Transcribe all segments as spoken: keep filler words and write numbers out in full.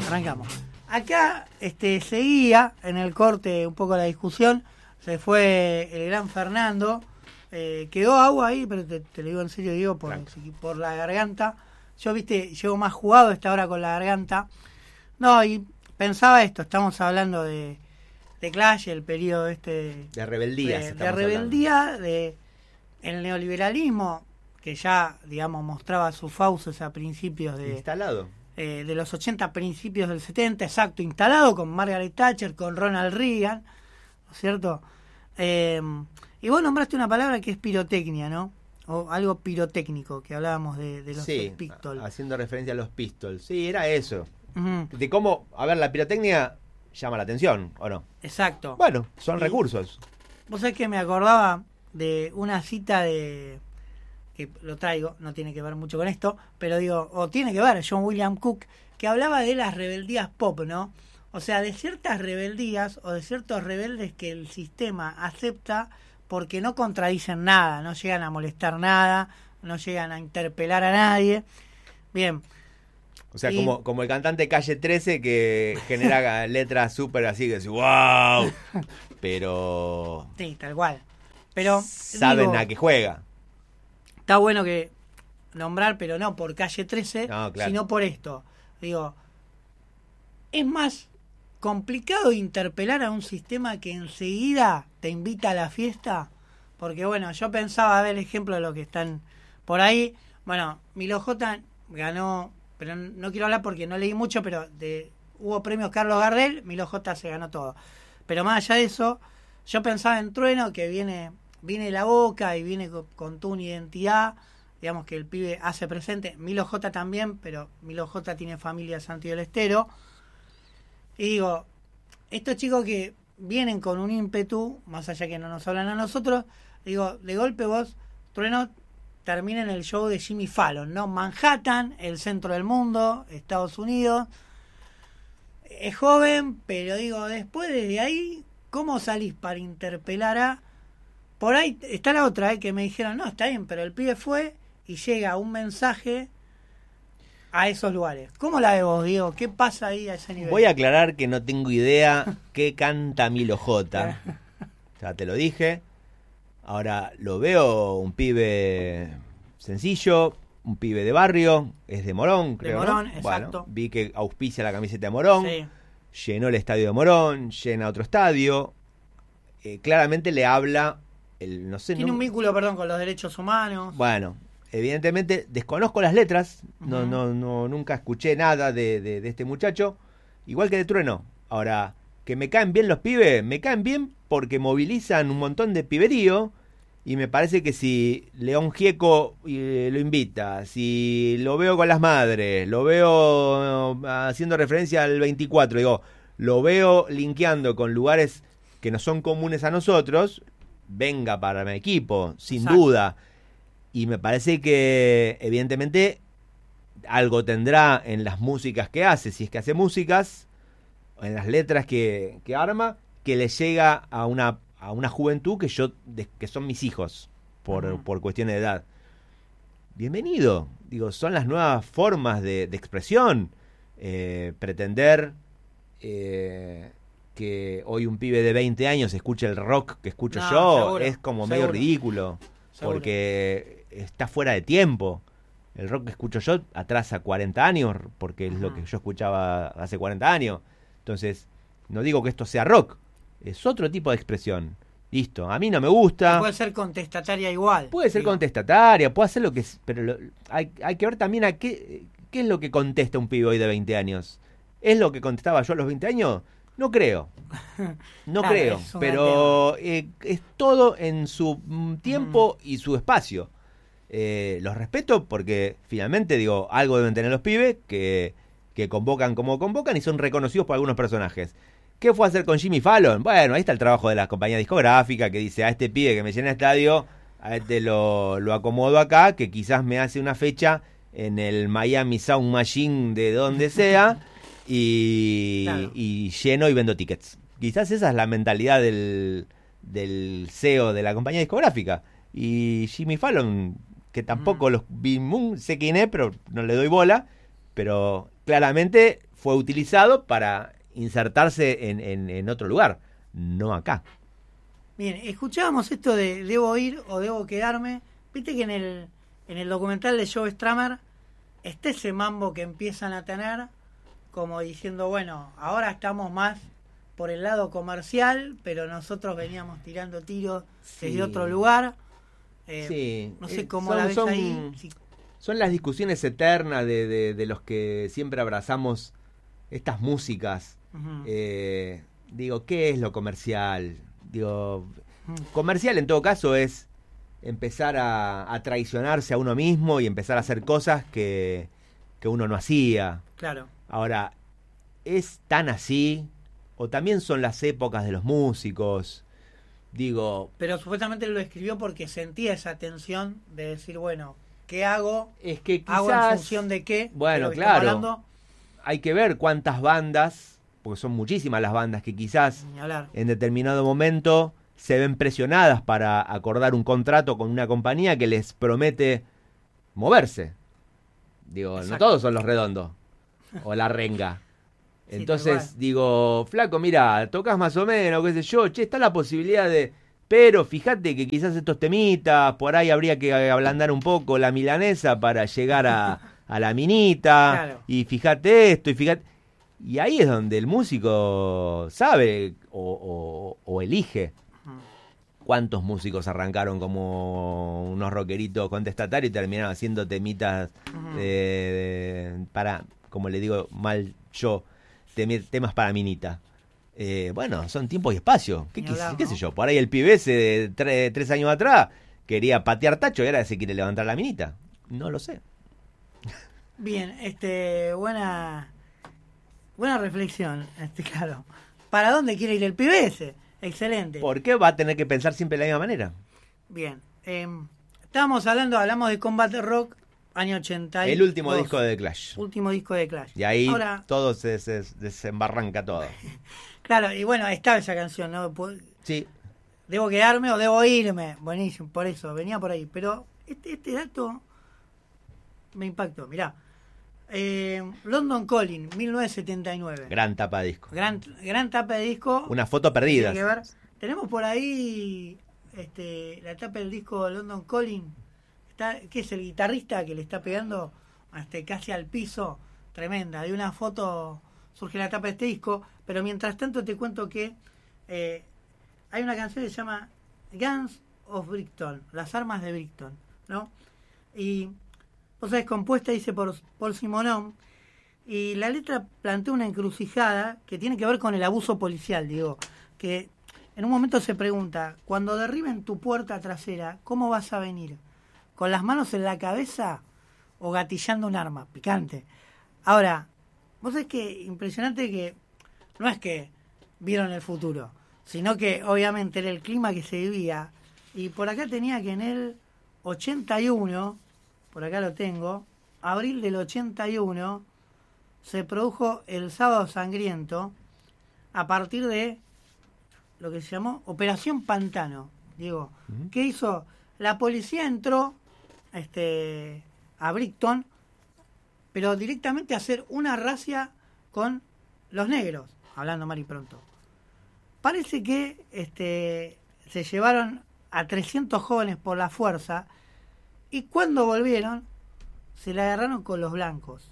Arrancamos. Acá este, seguía en el corte un poco la discusión. Se fue el gran Fernando. Eh, quedó agua ahí, pero te, te lo digo en serio, digo, por, por la garganta. Yo, viste, llego más jugado esta hora con la garganta. No, y pensaba esto, estamos hablando de, de Clash, el periodo este... De rebeldía. De, de rebeldía, de el neoliberalismo, que ya, digamos, mostraba sus fauces a principios de... Instalado. Eh, de los ochenta, principios del setenta, exacto, instalado con Margaret Thatcher, con Ronald Reagan, ¿no es cierto? Eh, y vos nombraste una palabra que es pirotecnia, ¿no? O algo pirotécnico, que hablábamos de, de los sí, Pistols. Haciendo referencia a los Pistols. Sí, era eso. Uh-huh. De cómo, a ver, la pirotecnia llama la atención, ¿o no? Exacto. Bueno, son y, recursos. Vos sabés que me acordaba de una cita de... que lo traigo, no tiene que ver mucho con esto, pero digo, o tiene que ver, John William Cook, que hablaba de las rebeldías pop, ¿no? O sea, de ciertas rebeldías o de ciertos rebeldes que el sistema acepta porque no contradicen nada, no llegan a molestar nada, no llegan a interpelar a nadie. Bien. O sea, y... como, como el cantante Calle trece que genera letras súper así que es wow, pero... Sí, tal cual. Pero saben digo, a qué juega. Está bueno que nombrar, pero no por Calle trece, no, claro. sino por esto. Digo, es más complicado interpelar a un sistema que enseguida te invita a la fiesta, porque bueno, yo pensaba, a ver el ejemplo de lo que están por ahí. Bueno, Milo J ganó, pero no quiero hablar porque no leí mucho, pero de, hubo premios Carlos Gardel, Milo J se ganó todo. Pero más allá de eso, yo pensaba en Trueno, que viene... viene La Boca y viene con, con tu una identidad, digamos que el pibe hace presente, Milo J también, pero Milo J tiene familia en Santiago del Estero, y digo, estos chicos que vienen con un ímpetu, más allá que no nos hablan a nosotros, digo, de golpe vos, Trueno, termina en el show de Jimmy Fallon, ¿no? Manhattan, el centro del mundo, Estados Unidos, es joven, pero digo, después desde ahí, ¿cómo salís para interpelar a... Por ahí está la otra, ¿eh? Que me dijeron, no, está bien, pero el pibe fue y llega un mensaje a esos lugares. ¿Cómo la ves vos, Diego? ¿Qué pasa ahí a ese nivel? Voy a aclarar que no tengo idea qué canta Milo J. O sea, te lo dije. Ahora, lo veo un pibe sencillo, un pibe de barrio, es de Morón, creo, de Morón, ¿no? exacto. Bueno, vi que auspicia la camiseta de Morón, sí. Llenó el estadio de Morón, llena otro estadio. Eh, claramente le habla... El, no sé, Tiene no, un vínculo, perdón, con los derechos humanos. Bueno, evidentemente desconozco las letras, uh-huh. no, no, no, nunca escuché nada de, de, de este muchacho, igual que de Trueno. Ahora, que me caen bien los pibes, me caen bien porque movilizan un montón de piberío, y me parece que si León Gieco eh, lo invita, si lo veo con las madres, lo veo uh, haciendo referencia al veinticuatro, digo, lo veo linkeando con lugares que no son comunes a nosotros, venga para mi equipo, sin Exacto. duda. Y me parece que evidentemente algo tendrá en las músicas que hace, si es que hace músicas, en las letras que, que arma, que le llega a una, a una juventud que yo de, que son mis hijos, por, uh-huh. por cuestiones de edad. Bienvenido. Digo, son las nuevas formas de, de expresión. Eh, pretender... Eh, que hoy un pibe de veinte años escuche el rock que escucho no, yo, seguro, es como seguro. medio ridículo, seguro. Porque está fuera de tiempo. El rock que escucho yo atrasa cuarenta años, porque es uh-huh. lo que yo escuchaba hace cuarenta años. Entonces, no digo que esto sea rock, es otro tipo de expresión. Listo, a mí no me gusta. Puede ser contestataria igual. Puede ser digo. contestataria, puede hacer lo que es, pero lo, hay, hay que ver también a qué, qué es lo que contesta un pibe hoy de veinte años. ¿Es lo que contestaba yo a los veinte años? No creo, no claro, creo, pero eh, es todo en su tiempo mm. y su espacio. Eh, los respeto porque finalmente, digo, algo deben tener los pibes que, que convocan como convocan y son reconocidos por algunos personajes. ¿Qué fue a hacer con Jimmy Fallon? Bueno, ahí está el trabajo de la compañía discográfica que dice, a este pibe que me llena el estadio, a este lo, lo acomodo acá, que quizás me hace una fecha en el Miami Sound Machine de donde sea. Y, claro. y lleno y vendo tickets. Quizás esa es la mentalidad del, del C E O de la compañía discográfica. Y Jimmy Fallon, que tampoco mm. los vi, sé quién es, pero no le doy bola, pero claramente fue utilizado para insertarse en, en, en otro lugar, no acá. Bien, escuchábamos esto de debo ir o debo quedarme. Viste que en el, en el documental de Joe Stramer está ese mambo que empiezan a tener, como diciendo, bueno, ahora estamos más por el lado comercial, pero nosotros veníamos tirando tiros desde Sí. otro lugar. Eh, Sí. No sé Eh, cómo son- la ves son- ahí. Sí. Son las discusiones eternas de, de, de los que siempre abrazamos estas músicas. Ujú. Eh, digo, ¿qué es lo comercial? Digo, Ujú. comercial en todo caso es empezar a, a traicionarse a uno mismo y empezar a hacer cosas que, que uno no hacía. Claro. Ahora, ¿es tan así? ¿O también son las épocas de los músicos? Digo, Pero supuestamente él lo escribió porque sentía esa tensión de decir, bueno, ¿qué hago? es que quizás... ¿Hago en función de qué? Bueno, De lo que claro. estamos hablando, hay que ver cuántas bandas, porque son muchísimas las bandas que quizás ni hablar. en determinado momento se ven presionadas para acordar un contrato con una compañía que les promete moverse. Digo, no Exacto. todos son los redondos o la renga. Sí, Entonces tal cual. digo, flaco, mira, tocas más o menos, qué sé yo, che, está la posibilidad de... Pero fíjate que quizás estos temitas, por ahí habría que ablandar un poco la milanesa para llegar a, a la minita. Claro. Y fíjate esto, y fíjate... Y ahí es donde el músico sabe o, o- o elige. ¿Cuántos músicos arrancaron como unos rockeritos contestatarios y terminaron haciendo temitas Ujú. de, de- para, como le digo mal yo, temi- temas para minita? Eh, bueno, son tiempo y espacio. ¿Qué, Ni qué- hablar, qué ¿no? sé yo? Por ahí el pibe ese de tre- tres años atrás quería patear tacho y ahora se quiere levantar la minita. No lo sé. Bien, este, buena, buena reflexión, este, claro. ¿Para dónde quiere ir el pibe ese? Excelente. ¿Por qué va a tener que pensar siempre de la misma manera? Bien. Eh, estábamos hablando, hablamos de Combat Rock, año ochenta y dos. El último disco de The Clash. Último disco de Clash. Y ahí Ahora, todo se, se desembarranca todo. claro, y bueno, estaba esa canción, ¿no? Pu- Sí. ¿Debo quedarme o debo irme? Buenísimo, por eso, venía por ahí. Pero este, este dato me impactó. Mirá, eh, London Calling, mil novecientos setenta y nueve. Gran tapa de disco. Gran, gran tapa de disco. Una foto perdida. Tiene que ver. Tenemos por ahí este, la tapa del disco London Calling. Está, ¿qué es el guitarrista que le está pegando este, casi al piso? Tremenda. De una foto surge la tapa de este disco. Pero mientras tanto te cuento que eh, hay una canción que se llama Guns of Brixton, las armas de Brixton, ¿no? Y vos sabés, compuesta, dice, por Paul Simonon. Y la letra plantea una encrucijada que tiene que ver con el abuso policial, digo, que en un momento se pregunta, cuando derriben tu puerta trasera, ¿cómo vas a venir? ¿Con las manos en la cabeza o gatillando un arma? Picante. Ahora, vos sabés que impresionante que no es que vieron el futuro, sino que obviamente era el clima que se vivía. Y por acá tenía que en el ochenta y uno, por acá lo tengo, abril del ochenta y uno, se produjo el Sábado Sangriento a partir de lo que se llamó Operación Pantano. Digo, Ujú. ¿qué hizo? La policía entró este, a Brighton, pero directamente a hacer una racia con los negros, hablando mal y pronto. Parece que este, se llevaron a trescientos jóvenes por la fuerza y cuando volvieron se la agarraron con los blancos.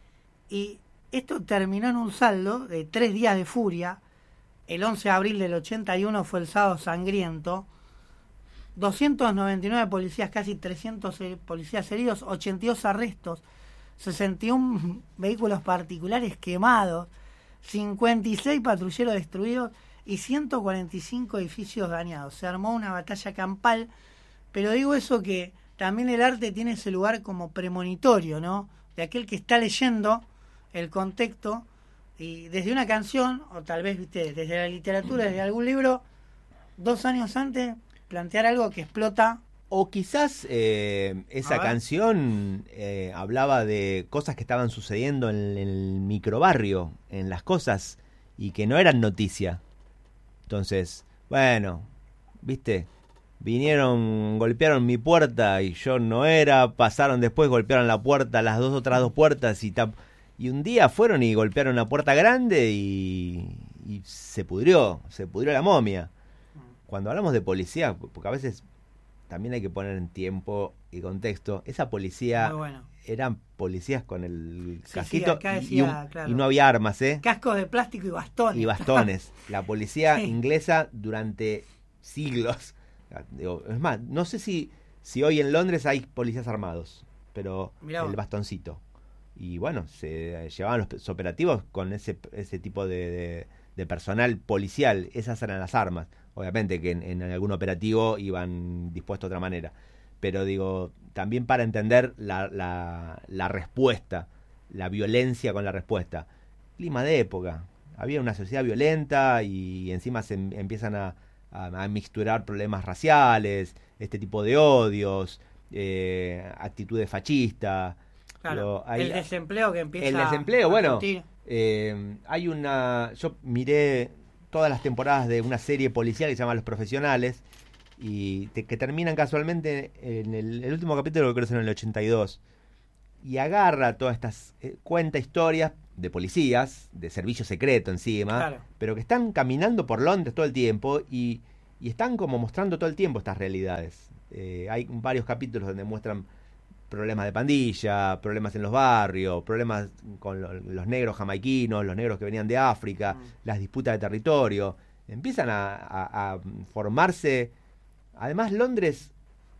Y esto terminó en un saldo de tres días de furia. El once de abril del ochenta y uno fue el Sábado Sangriento. doscientos noventa y nueve policías, casi trescientos policías heridos, ochenta y dos arrestos, sesenta y uno vehículos particulares quemados, cincuenta y seis patrulleros destruidos y ciento cuarenta y cinco edificios dañados. Se armó una batalla campal, pero digo eso que también el arte tiene ese lugar como premonitorio, ¿no? De aquel que está leyendo el contexto y desde una canción, o tal vez, viste, desde la literatura, desde algún libro, dos años antes, plantear algo que explota. O quizás eh, esa A ver. canción eh, hablaba de cosas que estaban sucediendo en, en el microbarrio, en las cosas, y que no eran noticia. Entonces, bueno, viste, vinieron, golpearon mi puerta y yo no era, pasaron después, golpearon la puerta, las dos otras dos puertas y tap Y un día fueron y golpearon una puerta grande y, y se pudrió, se pudrió la momia. Cuando hablamos de policía, porque a veces también hay que poner en tiempo y contexto, esa policía bueno. eran policías con el sí, casquito sí, decía, y, un, claro. y no había armas, ¿eh? Cascos de plástico y bastones. Y bastones. La policía sí. inglesa durante siglos. Digo, es más, no sé si, si hoy en Londres hay policías armados, pero Mirá el bastoncito. Y bueno, se llevaban los operativos con ese, ese tipo de, de, de personal policial. Esas eran las armas. Obviamente que en, en algún operativo iban dispuestos de otra manera. Pero digo, también para entender la, la, la respuesta, la violencia con la respuesta. Clima de época. Había una sociedad violenta y encima se em, empiezan a, a, a mixturar problemas raciales, este tipo de odios, eh, actitudes fascistas. Claro, hay, el desempleo que empieza el desempleo, a bueno, eh, hay una, yo miré todas las temporadas de una serie policial que se llama Los Profesionales y te, que terminan casualmente en el, el último capítulo, que creo que es en el ochenta y dos, y agarra todas estas, eh, cuenta historias de policías, de servicio secreto encima, claro. pero que están caminando por Londres todo el tiempo y, y están como mostrando todo el tiempo estas realidades. Eh, hay varios capítulos donde muestran problemas de pandilla, problemas en los barrios, problemas con lo, los negros jamaiquinos, los negros que venían de África, mm. las disputas de territorio. Empiezan a, a, a formarse. Además, Londres,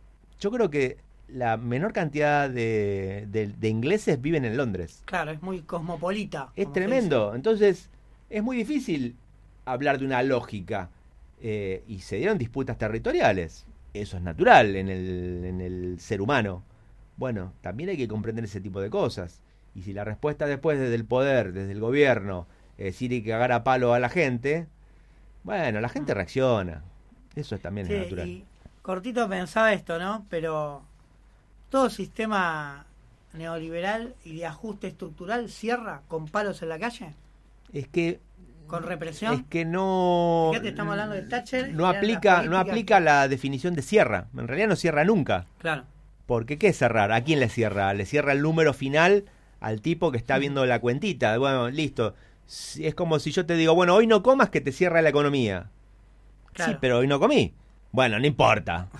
yo creo que la menor cantidad de, de, de ingleses viven en Londres. Claro, es muy cosmopolita. Es tremendo. Entonces, es muy difícil hablar de una lógica. Eh, y se dieron disputas territoriales. Eso es natural en el, en el ser humano. Bueno, también hay que comprender ese tipo de cosas. Y si la respuesta después desde el poder, desde el gobierno, es decir, hay que cagar a palo a la gente, bueno, la gente reacciona. Eso también sí, es natural. Y cortito pensaba esto, ¿no? Pero todo sistema neoliberal y de ajuste estructural cierra con palos en la calle. Es que con represión. Es que no. Fíjate, estamos hablando de Thatcher. No aplica, no aplica que... la definición de cierra. En realidad no cierra nunca. Claro. Porque ¿qué es cerrar? ¿A quién le cierra? Le cierra el número final al tipo que está viendo la cuentita. Bueno, listo. Es como si yo te digo, bueno, hoy no comas, que te cierra la economía. Claro. Sí, pero hoy no comí. Bueno, no importa.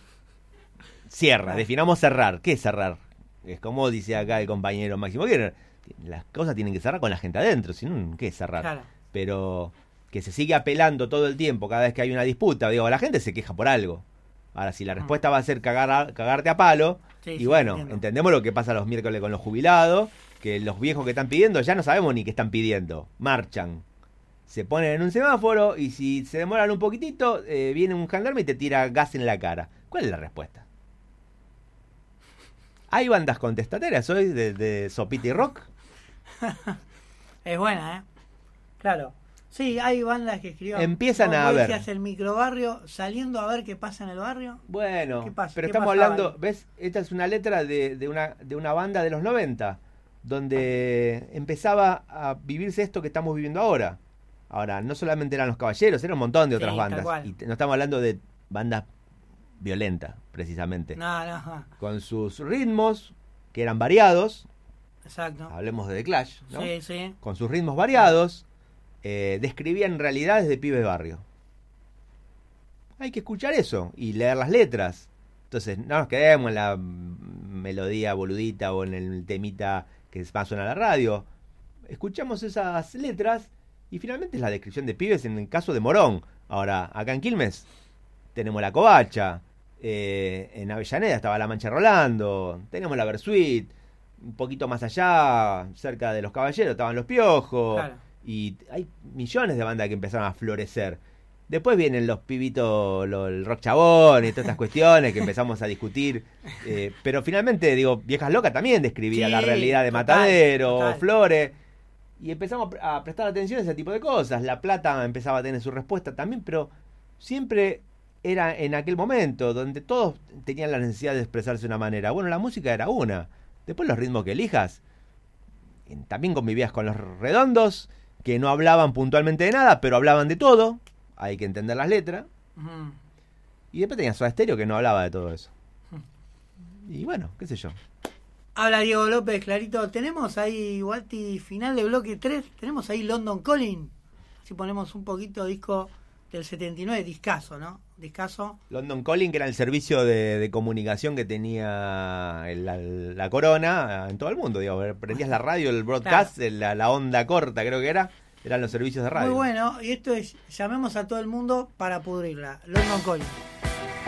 Cierra, claro. Definamos cerrar. ¿Qué es cerrar? Es como dice acá el compañero Máximo Kirchner. Las cosas tienen que cerrar con la gente adentro. Si no, ¿qué es cerrar? Claro. Pero que se sigue apelando todo el tiempo cada vez que hay una disputa. Digo, la gente se queja por algo. Ahora, si la respuesta va a ser cagar a, cagarte a palo, sí, y sí, bueno, entiendo. Entendemos lo que pasa los miércoles con los jubilados, que los viejos que están pidiendo ya no sabemos ni qué están pidiendo. Marchan, se ponen en un semáforo y si se demoran un poquitito, eh, viene un gendarme y te tira gas en la cara. ¿Cuál es la respuesta? ¿Hay bandas contestatorias hoy de, de Sopita y Rock? Es buena, ¿eh? Claro. Sí, hay bandas que escriban. Empiezan a ver. el microbarrio, saliendo a ver qué pasa en el barrio. Bueno, ¿Qué pasa? pero ¿Qué estamos hablando, ahí? ¿ves? Esta es una letra de, de, una, de una banda de los noventa, donde empezaba a vivirse esto que estamos viviendo ahora. Ahora, no solamente eran los Caballeros, era un montón de otras sí, bandas. Y te, no estamos hablando de bandas violentas, precisamente. No, no, no. Con sus ritmos, que eran variados. Exacto. Hablemos de The Clash, ¿no? Sí, sí. Con sus ritmos variados. Eh, describían realidades de pibes de barrio. Hay que escuchar eso y leer las letras. Entonces no nos quedemos en la melodía boludita o en el temita que va a sonar a la radio. Escuchamos esas letras y finalmente es la descripción de pibes en el caso de Morón. Ahora, acá en Quilmes tenemos la Covacha, eh, en Avellaneda estaba la Mancha Rolando, tenemos la Versuit, un poquito más allá, cerca de los Caballeros, estaban los Piojos. Claro. Y hay millones de bandas que empezaron a florecer. Después vienen los pibitos, lo, el rock chabón y todas estas cuestiones que empezamos a discutir. Eh, pero finalmente, digo, Viejas Locas también describía sí, la realidad de total, Matadero, total. Flores. Y empezamos a prestar atención a ese tipo de cosas. La Plata empezaba a tener su respuesta también, pero siempre era en aquel momento donde todos tenían la necesidad de expresarse de una manera. Bueno, la música era una. Después los ritmos que elijas. También convivías con los Redondos, que no hablaban puntualmente de nada, pero hablaban de todo. Hay que entender las letras. Uh-huh. Y después tenías Soda Stereo, que no hablaba de todo eso. Uh-huh. Y bueno, qué sé yo. Habla Diego López, Clarito. Tenemos ahí, Guati, final de bloque tres. Tenemos ahí London Calling. Si ponemos un poquito disco del setenta y nueve, discazo, ¿no? Discazo. London Calling, que era el servicio de, de comunicación que tenía el- la, la Corona en todo el mundo. Digo, prendías la radio, el broadcast, Claro. la, la onda corta, creo que era. Eran los servicios de radio. Muy bueno. Y esto es, llamemos a todo el mundo para pudrirla. London Calling.